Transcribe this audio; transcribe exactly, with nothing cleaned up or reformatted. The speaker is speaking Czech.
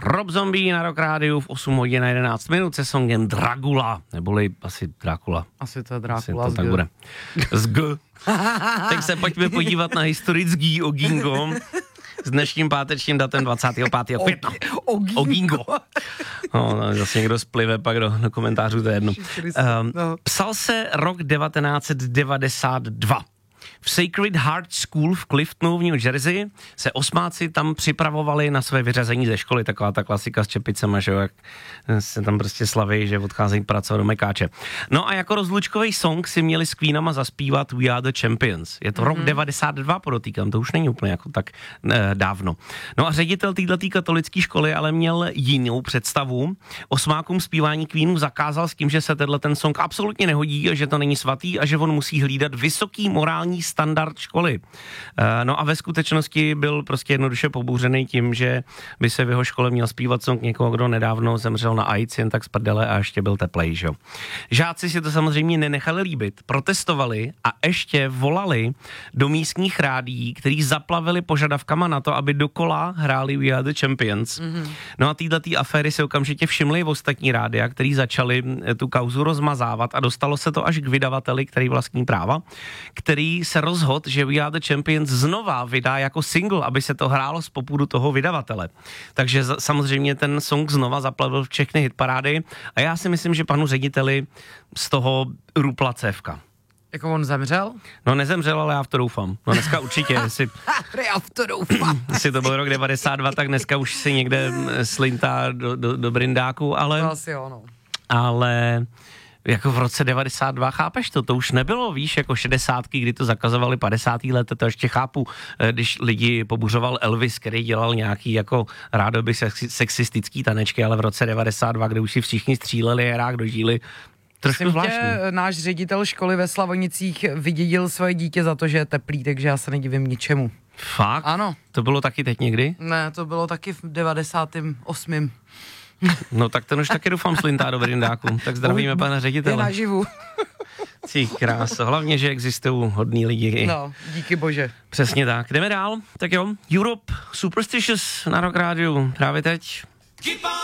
Rob Zombie na Rock Rádiu v osm hodin a jedenáct minut se songem Dragula, neboli asi Drákula. Asi to je Drákula. Asi to tak bude. Z G. Tak se pojďme podívat na historický Ogingo s dnešním pátečním datem dvacátého pátého května. Ogingo. Ogingo. No, zase někdo splive pak do, do komentářů, to je jedno. Um, psal se rok devatenáct set devadesát dva. V Sacred Heart School v Cliftonu v New Jersey se osmáci tam připravovali na své vyřazení ze školy, taková ta klasika s čepicema, že jo, jak se tam prostě slaví, že odcházejí pracovat do Mekáče. No a jako rozlučkový song si měli s Queenama zaspívat We Are the Champions. Je to mm-hmm. rok devadesát dva, podotýkám, to už není úplně jako tak eh, dávno. No a ředitel této katolické školy ale měl jinou představu. Osmákům zpívání Queenů zakázal s tím, že se tenhle ten song absolutně nehodí, že to není svatý a že on musí hlídat vysoký morální standard školy. No a ve skutečnosti byl prostě jednoduše pobouřený tím, že by se v jeho škole měl zpívat song někoho, kdo nedávno zemřel na AIDS, jen tak z prdele a ještě byl teplej, že? Žáci si to samozřejmě nenechali líbit, protestovali a ještě volali do místních rádií, který zaplavili požadavkama na to, aby dokola hráli We Are the Champions. Mm-hmm. No a týhletý aféry se okamžitě všimly v ostatní rádia, který začali tu kauzu rozmazávat a dostalo se to až k vydavateli, který vlastní práva, který se rozhodl, že We Are the Champions znova vydá jako single, aby se to hrálo z popudu toho vydavatele. Takže z- samozřejmě ten song znova zaplavil všechny hitparády a já si myslím, že panu řediteli z toho rupla cévka. Jako on zemřel? No nezemřel, ale já v to doufám. No dneska určitě, jestli, Já v to doufám. jestli to byl rok devadesát dva, tak dneska už si někde slintá do, do, do brindáku, ale... To asi ono. Ale... Jako v roce devadesát dva, chápeš to? To už nebylo, víš, jako šedesátky, kdy to zakazovali padesátých let, to ještě chápu, když lidi pobuřoval Elvis, který dělal nějaký jako rádoby sexistický tanečky, ale v roce devadesát dva, kde už si všichni stříleli, hrách dožíli, trošku zvláštní. Náš ředitel školy ve Slavonicích vydědil svoje dítě za to, že je teplý, takže já se nedivím ničemu. Fakt? Ano. To bylo taky teď někdy? Ne, to bylo taky v devadesátém osmém No tak ten už taky doufám slintá do brindáku. Tak zdravíme pana ředitele. Je naživu. Cí krása, hlavně, že existují hodní lidi. No, díky bože. Přesně tak. Jdeme dál. Tak jo, Europe Superstitious na Rock Rádiu právě teď.